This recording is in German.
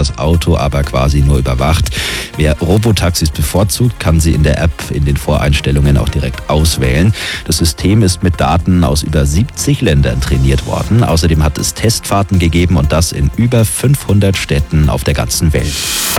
das Auto aber quasi nur überwacht. Wer Robotaxis bevorzugt, kann sie in der App in den Voreinstellungen auch direkt auswählen. Das System ist mit Daten aus über 70 Ländern trainiert worden. Außerdem hat es Testfahrten gegeben und das in über 500 Städten auf der ganzen Welt.